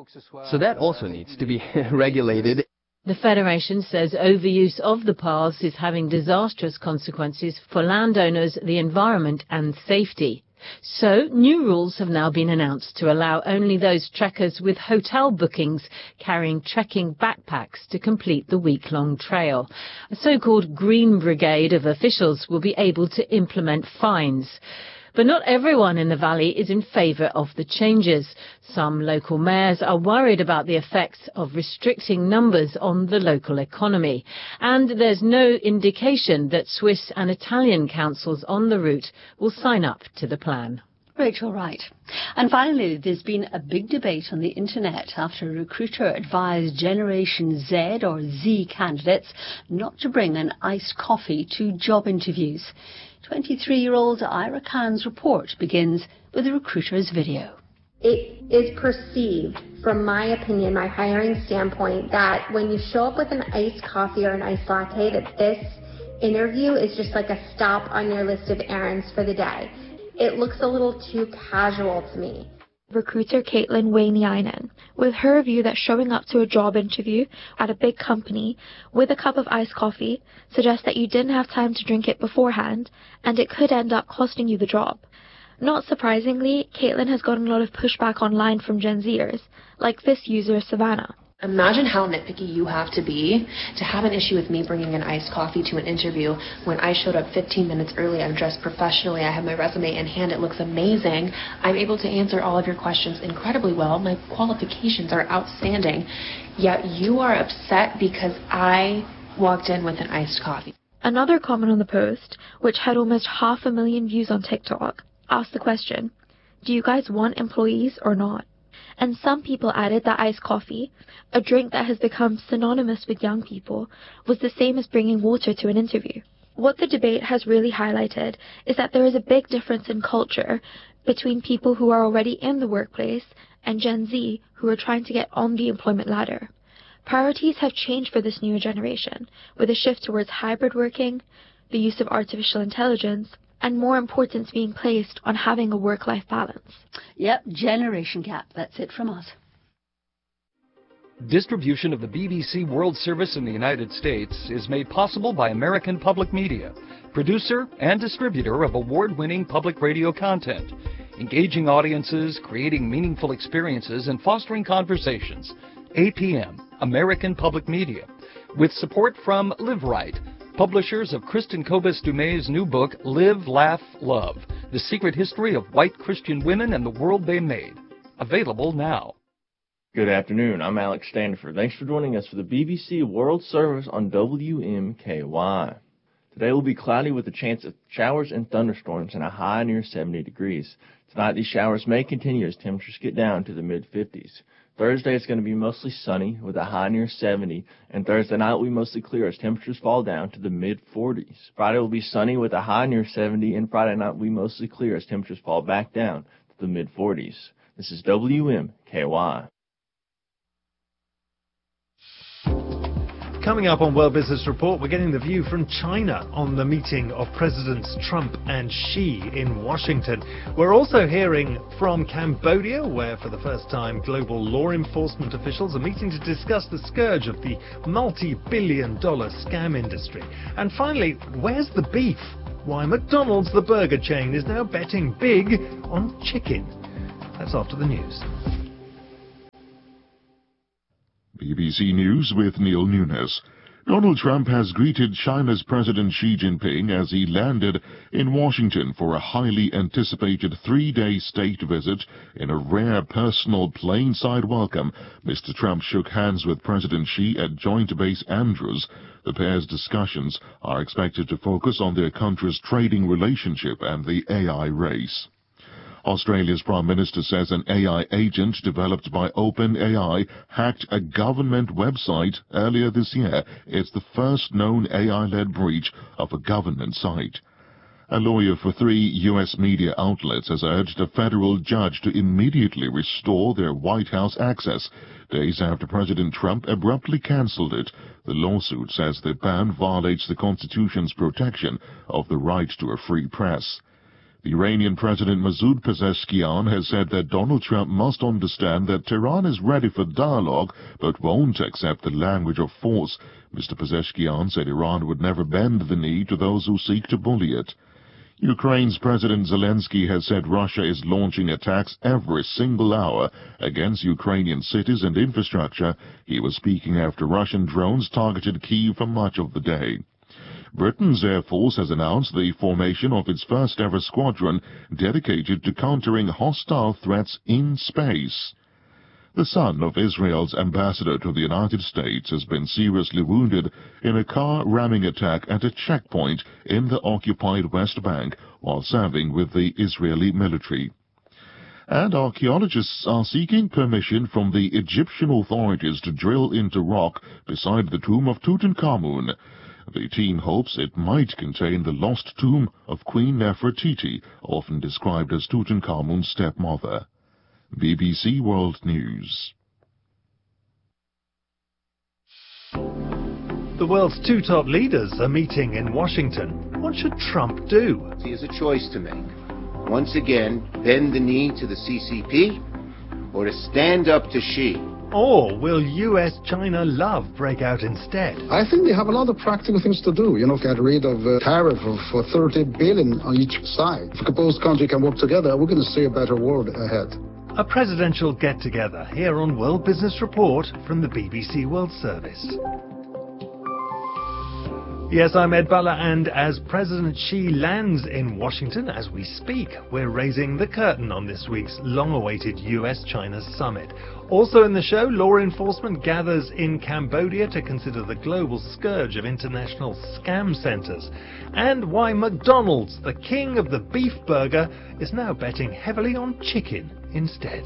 [SPEAKER 6] So that also needs to be regulated.
[SPEAKER 3] The Federation says overuse of the paths is having disastrous consequences for landowners, the environment and safety. So, new rules have now been announced to allow only those trekkers with hotel bookings carrying trekking backpacks to complete the week-long trail. A so-called Green Brigade of officials will be able to implement fines. But not everyone in the valley is in favour of the changes. Some local mayors are worried about the effects of restricting numbers on the local economy. And there's no indication that Swiss and Italian councils on the route will sign up to the plan.
[SPEAKER 11] Rachel Wright. And finally, there's been a big debate on the internet after a recruiter advised Generation Z or Z candidates not to bring an iced coffee to job interviews. twenty-three-year-old Ira Khan's report begins with the recruiter's video.
[SPEAKER 14] It is perceived, from my opinion, my hiring standpoint, that when you show up with an iced coffee or an iced latte, that this interview is just like a stop on your list of errands for the day. It looks a little too casual to me.
[SPEAKER 7] Recruiter Caitlin Wainiainen, with her view that showing up to a job interview at a big company with a cup of iced coffee suggests that you didn't have time to drink it beforehand and it could end up costing you the job. Not surprisingly, Caitlin has gotten a lot of pushback online from Gen Zers, like this user Savannah.
[SPEAKER 8] Imagine how nitpicky you have to be to have an issue with me bringing an iced coffee to an interview when I showed up fifteen minutes early. I'm dressed professionally. I have my resume in hand. It looks amazing. I'm able to answer all of your questions incredibly well. My qualifications are outstanding. Yet you are upset because I walked in with an iced coffee.
[SPEAKER 7] Another comment on the post, which had almost half a million views on TikTok, asked the question, do you guys want employees or not? And some people added that iced coffee, a drink that has become synonymous with young people, was the same as bringing water to an interview. What the debate has really highlighted is that there is a big difference in culture between people who are already in the workplace and Gen Z who are trying to get on the employment ladder. Priorities have changed for this newer generation, with a shift towards hybrid working, the use of artificial intelligence, and more importance being placed on having a work-life balance.
[SPEAKER 11] Yep, generation gap. That's it from us.
[SPEAKER 25] Distribution of the B B C World Service in the United States is made possible by American Public Media, producer and distributor of award-winning public radio content, engaging audiences, creating meaningful experiences, and fostering conversations. A P M, American Public Media, with support from Live Right, publishers of Kristen Kobus Dumay's new book, Live, Laugh, Love, The Secret History of White Christian Women and the World They Made. Available now.
[SPEAKER 1] Good afternoon, I'm Alex Standiford. Thanks for joining us for the B B C World Service on W M K Y. Today will be cloudy with a chance of showers and thunderstorms and a high near seventy degrees. Tonight these showers may continue as temperatures get down to the mid fifties. Thursday is going to be mostly sunny with a high near seventy, and Thursday night will be mostly clear as temperatures fall down to the mid forties. Friday will be sunny with a high near seventy, and Friday night will be mostly clear as temperatures fall back down to the mid forties. This is W M K Y.
[SPEAKER 9] Coming up on World Business Report, we're getting the view from China on the meeting of Presidents Trump and Xi in Washington. We're also hearing from Cambodia, where for the first time global law enforcement officials are meeting to discuss the scourge of the multi-billion dollar scam industry. And finally, where's the beef? Why McDonald's, the burger chain, is now betting big on chicken. That's after the news.
[SPEAKER 15] B B C News with Neil Nunes. Donald Trump has greeted China's President Xi Jinping as he landed in Washington for a highly anticipated three-day state visit. In a rare personal plane-side welcome, Mister Trump shook hands with President Xi at Joint Base Andrews. The pair's discussions are expected to focus on their country's trading relationship and the A I race. Australia's Prime Minister says an A I agent developed by OpenAI hacked a government website earlier this year. It's the first known A I-led breach of a government site. A lawyer for three U S media outlets has urged a federal judge to immediately restore their White House access, days after President Trump abruptly cancelled it. The lawsuit says the ban violates the Constitution's protection of the right to a free press. The Iranian President Masoud Pezeshkian has said that Donald Trump must understand that Tehran is ready for dialogue but won't accept the language of force. Mister Pezeshkian said Iran would never bend the knee to those who seek to bully it. Ukraine's President Zelensky has said Russia is launching attacks every single hour against Ukrainian cities and infrastructure. He was speaking after Russian drones targeted Kyiv for much of the day. Britain's Air Force has announced the formation of its first-ever squadron dedicated to countering hostile threats in space. The son of Israel's ambassador to the United States has been seriously wounded in a car-ramming attack at a checkpoint in the occupied West Bank while serving with the Israeli military. And archaeologists are seeking permission from the Egyptian authorities to drill into rock beside the tomb of Tutankhamun. The team hopes it might contain the lost tomb of Queen Nefertiti, often described as Tutankhamun's stepmother. B B C World News.
[SPEAKER 9] The world's two top leaders are meeting in Washington. What should Trump do?
[SPEAKER 10] He has a choice to make. Once again, bend the knee to the C C P or to stand up to Xi.
[SPEAKER 9] Or will U S China love break out instead?
[SPEAKER 16] I think they have a lot of practical things to do. You know, get rid of a tariff of for thirty billion dollars on each side. If both countries can work together, we're going to see a better world ahead.
[SPEAKER 9] A presidential get-together here on World Business Report from the B B C World Service. Yes, I'm Ed Butler, and as President Xi lands in Washington as we speak, we're raising the curtain on this week's long-awaited U S China summit. Also in the show, law enforcement gathers in Cambodia to consider the global scourge of international scam centres, and why McDonald's, the king of the beef burger, is now betting heavily on chicken instead.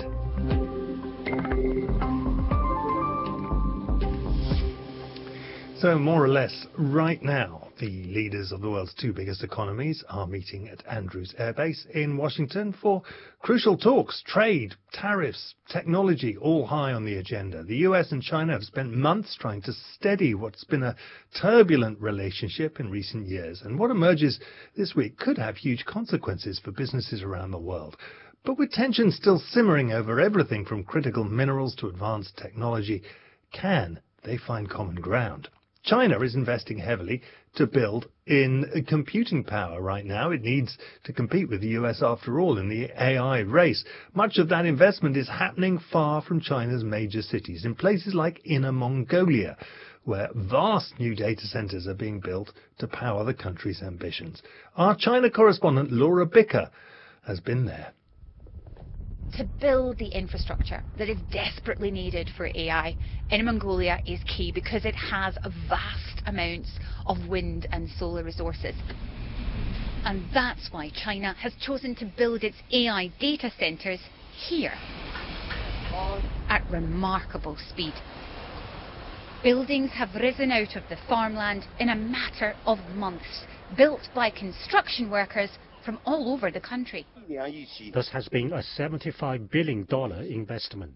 [SPEAKER 9] So more or less right now, the leaders of the world's two biggest economies are meeting at Andrews Air Base in Washington for crucial talks. Trade, tariffs, technology, all high on the agenda. The U S and China have spent months trying to steady what's been a turbulent relationship in recent years. And what emerges this week could have huge consequences for businesses around the world. But with tensions still simmering over everything from critical minerals to advanced technology, can they find common ground? China is investing heavily to build in computing power right now. It needs to compete with the U S after all in the A I race. Much of that investment is happening far from China's major cities, in places like Inner Mongolia, where vast new data centers are being built to power the country's ambitions. Our China correspondent Laura Bicker has been there.
[SPEAKER 12] To build the infrastructure that is desperately needed for A I, Inner Mongolia is key because it has vast amounts of wind and solar resources. And that's why China has chosen to build its A I data centres here at remarkable speed. Buildings have risen out of the farmland in a matter of months, built by construction workers from all over the country.
[SPEAKER 17] This has been a seventy-five billion dollars investment.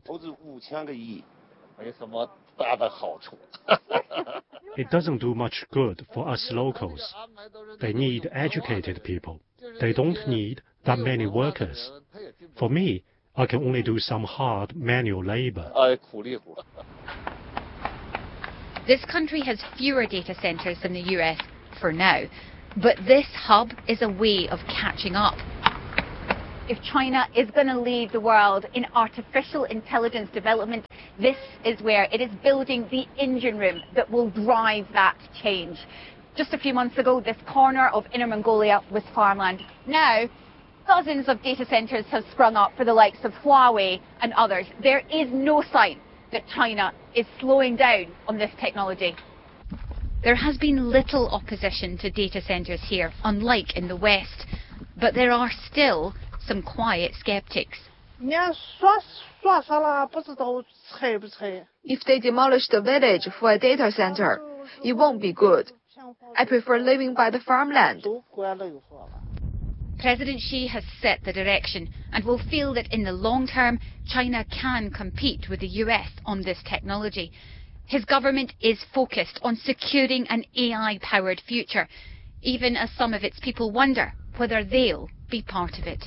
[SPEAKER 17] It doesn't do much good for us locals. They need educated people. They don't need that many workers. For me, I can only do some hard manual labor.
[SPEAKER 12] This country has fewer data centres than the U S for now, but this hub is a way of catching up. If China is going to lead the world in artificial intelligence development, this is where it is building the engine room that will drive that change. Just a few months ago, this corner of Inner Mongolia was farmland. Now, dozens of data centres have sprung up for the likes of Huawei and others. There is no sign that China is slowing down on this technology. There has been little opposition to data centres here, unlike in the West, but there are still some quiet skeptics.
[SPEAKER 19] If they demolish the village for a data center, it won't be good. I prefer living by the farmland.
[SPEAKER 12] President Xi has set the direction and will feel that in the long term, China can compete with the U S on this technology. His government is focused on securing an A I-powered future, even as some of its people wonder whether they'll be part of it.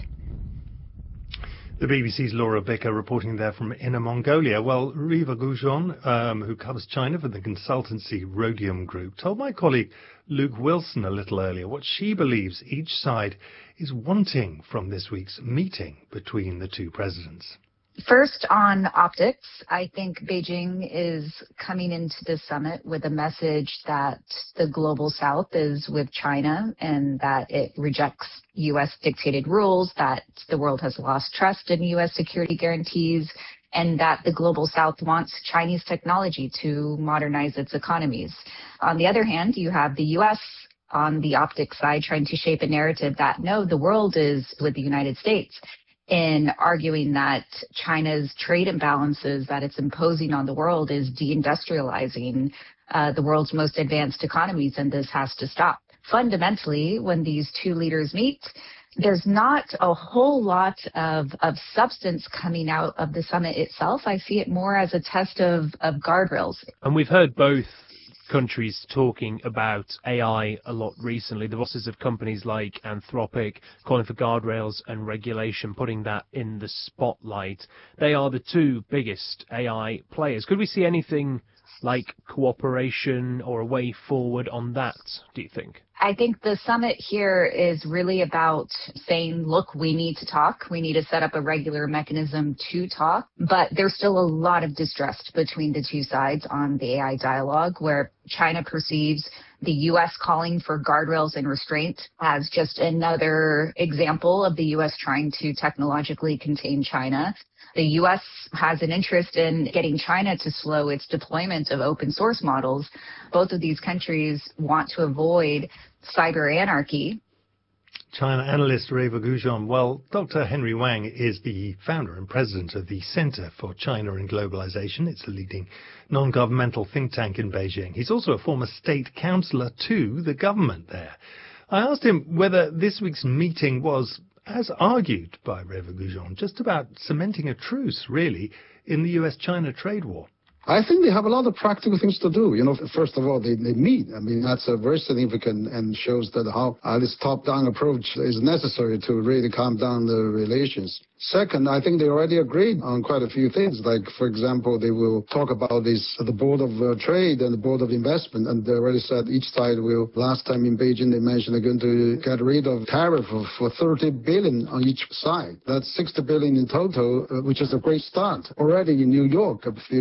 [SPEAKER 9] The B B C's Laura Bicker reporting there from Inner Mongolia. Well, Riva Goujon, um, who covers China for the consultancy Rhodium Group, told my colleague Luke Wilson a little earlier what she believes each side is wanting from this week's meeting between the two presidents.
[SPEAKER 20] First, on optics, I think Beijing is coming into this summit with a message that the global south is with China and that it rejects U S dictated rules, that the world has lost trust in U S security guarantees, and that the global south wants Chinese technology to modernize its economies. On the other hand, you have the U S on the optics side trying to shape a narrative that, no, the world is with the United States, in arguing that China's trade imbalances that it's imposing on the world is deindustrializing uh, the world's most advanced economies, and this has to stop. Fundamentally, when these two leaders meet, there's not a whole lot of, of substance coming out of the summit itself. I see it more as a test of, of guardrails.
[SPEAKER 21] And we've heard both countries talking about A I a lot recently. The bosses of companies like Anthropic calling for guardrails and regulation, putting that in the spotlight. They are the two biggest A I players. Could we see anything like cooperation or a way forward on that, do you think?
[SPEAKER 20] I think the summit here is really about saying, look, we need to talk. We need to set up a regular mechanism to talk. But there's still a lot of distrust between the two sides on the A I dialogue, where China perceives the U S calling for guardrails and restraint as just another example of the U S trying to technologically contain China. The U S has an interest in getting China to slow its deployment of open source models. Both of these countries want to avoid cyber anarchy.
[SPEAKER 9] China analyst Riva Goujon. Well, Doctor Henry Wang is the founder and president of the Center for China and Globalization. It's a leading non-governmental think tank in Beijing. He's also a former state councillor to the government there. I asked him whether this week's meeting was, as argued by Riva Goujon, just about cementing a truce, really, in the U S China trade war.
[SPEAKER 16] I think they have a lot of practical things to do. You know, first of all, they, they meet. I mean, that's a very significant and shows that how uh, this top-down approach is necessary to really calm down the relations. Second, I think they already agreed on quite a few things. Like, for example, they will talk about this, the Board of uh, Trade and the Board of Investment, and they already said each side will, last time in Beijing, they mentioned they're going to get rid of tariff of, for thirty billion on each side. That's sixty billion in total, uh, which is a great start. Already in New York, a few days ago,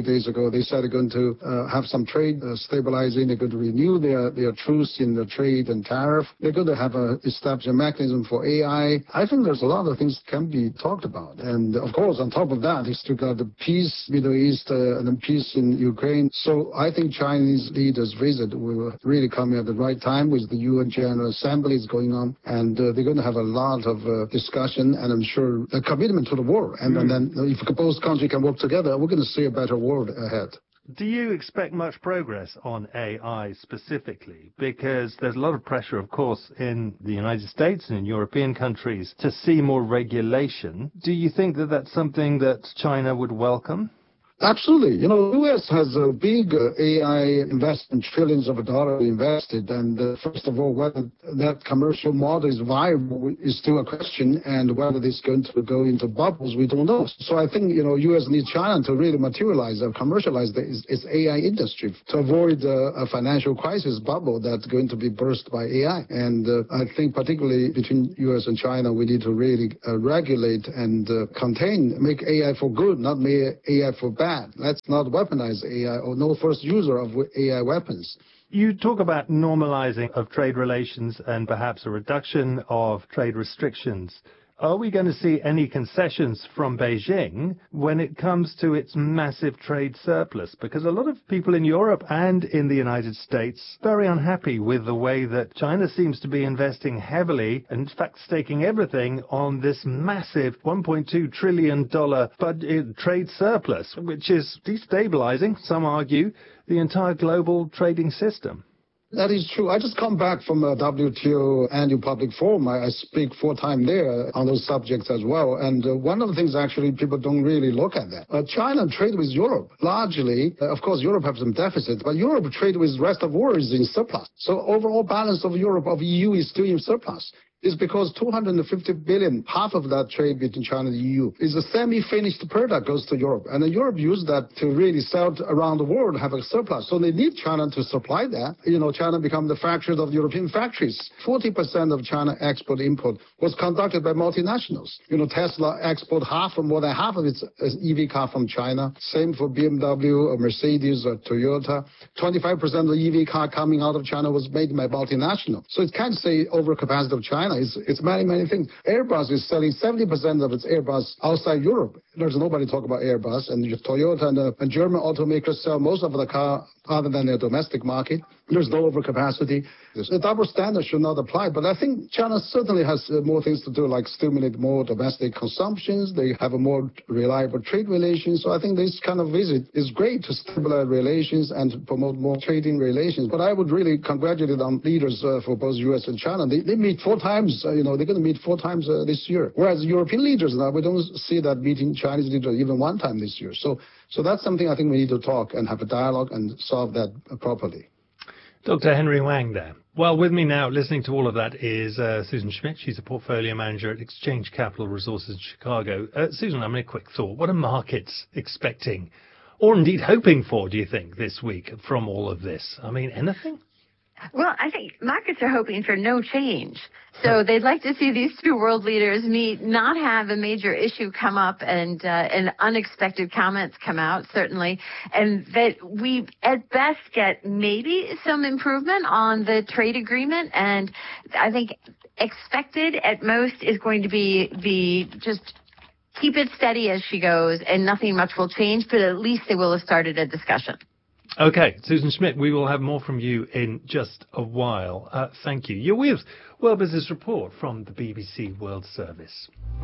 [SPEAKER 16] know, they said they're going to uh, have some trade uh, stabilizing. They're going to renew their, their truce in the trade and tariff. They're going to have a establish a mechanism for A I. I think there's a lot of things that can be talked about. And of course, on top of that, they still got the peace, Middle East, uh, and the peace in Ukraine. So I think Chinese leaders' visit will really come at the right time with the U N General Assembly is going on. And uh, they're going to have a lot of uh, discussion and I'm sure a commitment to the war. And, mm. and then if both countries can work together, we're going to see a better world ahead.
[SPEAKER 9] Do you expect much progress on A I specifically? Because there's a lot of pressure, of course, in the United States and in European countries to see more regulation. Do you think that that's something that China would welcome?
[SPEAKER 16] Absolutely. You know, the U S has a big uh, A I investment, trillions of dollars invested. And uh, first of all, whether that commercial model is viable is still a question. And whether it's going to go into bubbles, we don't know. So I think, you know, U S needs China to really materialize or commercialize the, its, its A I industry to avoid uh, a financial crisis bubble that's going to be burst by A I. And uh, I think particularly between U S and China, we need to really uh, regulate and uh, contain, make A I for good, not make A I for bad. Let's not weaponize A I or no first user of A I weapons.
[SPEAKER 9] You talk about normalizing of trade relations and perhaps a reduction of trade restrictions. Are we going to see any concessions from Beijing when it comes to its massive trade surplus? Because a lot of people in Europe and in the United States are very unhappy with the way that China seems to be investing heavily, in fact staking everything on this massive one point two trillion dollars budget trade surplus, which is destabilizing, some argue, the entire global trading system.
[SPEAKER 16] That is true. I just come back from a W T O annual public forum. I, I speak four times there on those subjects as well. And uh, one of the things actually people don't really look at that. Uh, China trade with Europe largely, uh, of course, Europe has some deficits, but Europe trade with the rest of the world is in surplus. So overall balance of Europe, of E U is still in surplus. It's because two hundred fifty billion, half of that trade between China and the E U, is a semi-finished product goes to Europe. And then Europe used that to really sell around the world, have a surplus. So they need China to supply that. You know, China become the factory of European factories. forty percent of China export-import was conducted by multinationals. You know, Tesla export half or more than half of its E V car from China. Same for B M W or Mercedes or Toyota. twenty-five percent of the E V car coming out of China was made by multinational. So it can't say overcapacity of China. It's, it's many, many things. Airbus is selling seventy percent of its Airbus outside Europe. There's nobody talk about Airbus. And Toyota and, uh, and German automakers sell most of the car other than their domestic market. There's no overcapacity. The double standard should not apply. But I think China certainly has uh, more things to do, like stimulate more domestic consumptions. They have a more reliable trade relations. So I think this kind of visit is great to stabilize relations and to promote more trading relations. But I would really congratulate on leaders uh, for both U S and China. They, they meet four times, uh, you know, they're going to meet four times uh, this year. Whereas European leaders now, we don't see that meeting Chinese leaders even one time this year. So, so that's something I think we need to talk and have a dialogue and solve that uh, properly.
[SPEAKER 9] Doctor Henry Wang there. Well, with me now, listening to all of that, is uh, Susan Schmidt. She's a portfolio manager at Exchange Capital Resources in Chicago. Uh, Susan, I mean, a quick thought. What are markets expecting, or indeed hoping for, do you think, this week from all of this? I mean, anything?
[SPEAKER 2] Well, I think markets are hoping for no change. So they'd like to see these two world leaders meet, not have a major issue come up and uh, and unexpected comments come out, certainly, and that we at best get maybe some improvement on the trade agreement. And I think expected at most is going to be the just keep it steady as she goes, and nothing much will change, but at least they will have started a discussion.
[SPEAKER 9] Okay, Susan Schmidt, we will have more from you in just a while. Uh, thank you. You're with World Business Report from the B B C World Service.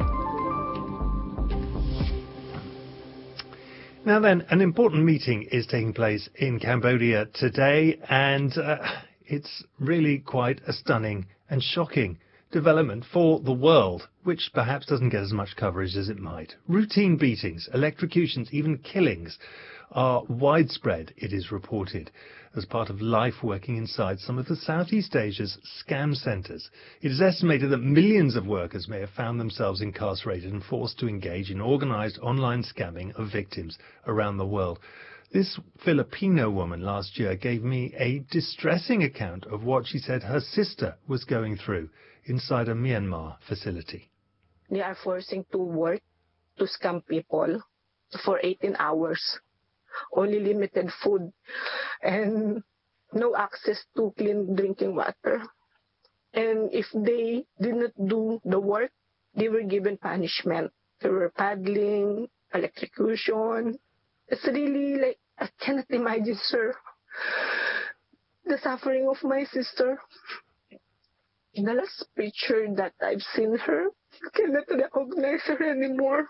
[SPEAKER 9] Now then, an important meeting is taking place in Cambodia today, and uh, it's really quite a stunning and shocking development for the world, which perhaps doesn't get as much coverage as it might. Routine beatings, electrocutions, even killings are widespread, it is reported, as part of life working inside some of the Southeast Asia's scam centres. It is estimated that millions of workers may have found themselves incarcerated and forced to engage in organised online scamming of victims around the world. This Filipino woman last year gave me a distressing account of what she said her sister was going through inside a Myanmar facility.
[SPEAKER 4] They are forcing to work to scam people for eighteen hours. only limited food, and no access to clean drinking water. And if they did not do the work, they were given punishment. They were paddling, electrocution. It's really like, I cannot imagine, sir, the suffering of my sister. In the last picture that I've seen her, I cannot recognize her anymore.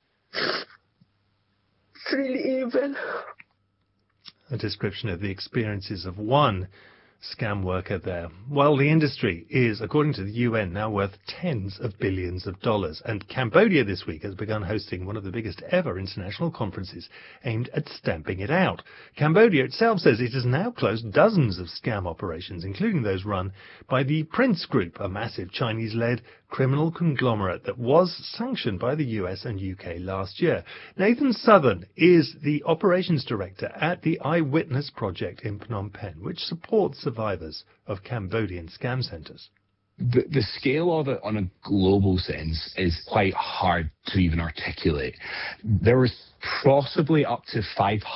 [SPEAKER 4] It's really evil.
[SPEAKER 9] A description of the experiences of one scam worker there. Well, the industry is, according to the U N, now worth tens of billions of dollars. And Cambodia this week has begun hosting one of the biggest ever international conferences aimed at stamping it out. Cambodia itself says it has now closed dozens of scam operations, including those run by the Prince Group, a massive Chinese-led criminal conglomerate that was sanctioned by the U S and U K last year. Nathan Southern is the operations director at the Eyewitness Project in Phnom Penh, which supports survivors of Cambodian scam centres.
[SPEAKER 5] The, the scale of it on a global sense is quite hard to even articulate. There was possibly up to five